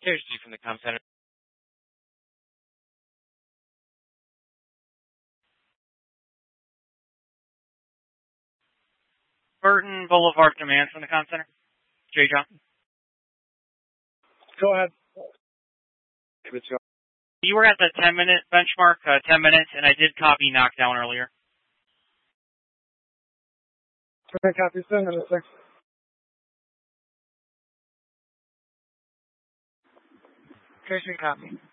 Here's Steve from the comm center. Burton Boulevard Command from the comm center. Jay John. Go ahead. You were at the 10-minute benchmark, 10 minutes, and I did copy knockdown earlier. Okay, copy 10 minutes, sir. Tracy, copy.